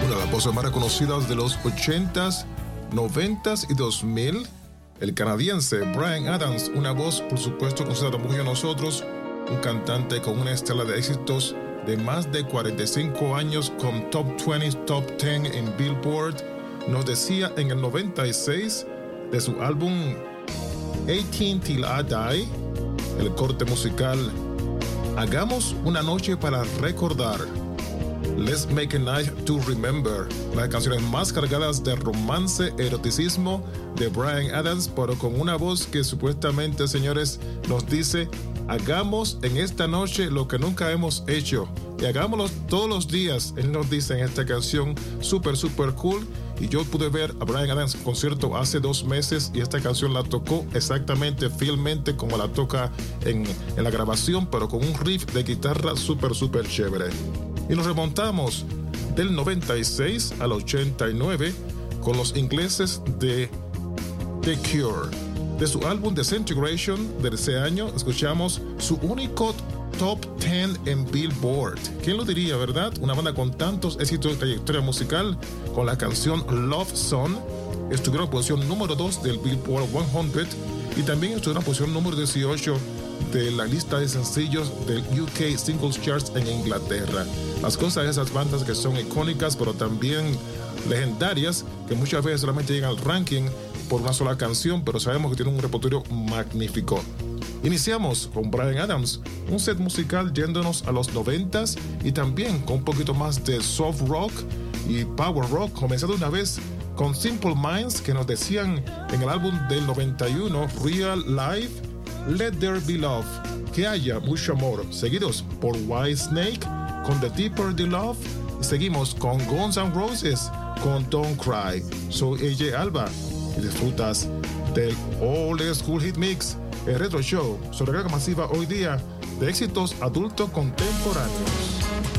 Una de las voces más reconocidas de los 80s, 90s y 2000, el canadiense Bryan Adams, una voz por supuesto considerada muy a nosotros, un cantante con una estela de éxitos de más de 45 años con Top 20, Top 10 en Billboard, nos decía en el 96 de su álbum 18 Till I Die, el corte musical Hagamos una noche para recordar, Let's Make a Night to Remember, las canciones más cargadas de romance, eroticismo de Bryan Adams, pero con una voz que supuestamente, señores, nos dice: hagamos en esta noche lo que nunca hemos hecho y hagámoslo todos los días. Él nos dice en esta canción super cool. Y yo pude ver a Bryan Adams en concierto hace 2 meses y esta canción la tocó exactamente, fielmente como la toca en la grabación, pero con un riff de guitarra super chévere. Y nos remontamos del 96 al 89 con los ingleses de The Cure. De su álbum Disintegration de ese año, escuchamos su único Top 10 en Billboard. ¿Quién lo diría, verdad? Una banda con tantos éxitos de trayectoria musical, con la canción Love Song, estuvieron en posición número 2 del Billboard 100 y también estuvieron en posición número 18 de la lista de sencillos del UK Singles Charts en Inglaterra. Las cosas de esas bandas que son icónicas, pero también legendarias, que muchas veces solamente llegan al ranking por una sola canción, pero sabemos que tienen un repertorio magnífico. Iniciamos con Bryan Adams, un set musical yéndonos a los 90s y también con un poquito más de soft rock y power rock, comenzando una vez con Simple Minds, que nos decían en el álbum del 91, Real Life, Let There Be Love, que haya mucho amor, seguidos por Whitesnake con The Deeper the Love, y seguimos con Guns N' Roses con Don't Cry. Soy AJ Alba y disfrutas del Old School Hit Mix, el Retro Show sobre carga masiva hoy día de éxitos adultos contemporáneos.